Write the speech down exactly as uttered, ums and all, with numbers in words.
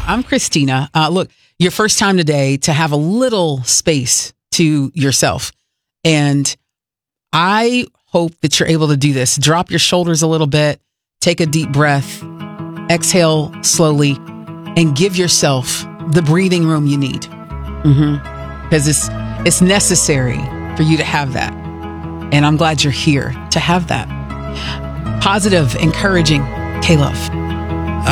I'm Christina. Uh, look, your first time today to have a little space to yourself. And I hope that you're able to do this. Drop your shoulders a little bit, take a deep breath, exhale slowly, and give yourself the breathing room you need. Mm-hmm. Because it's, it's necessary for you to have that. And I'm glad you're here to have that. Positive, encouraging K-Love.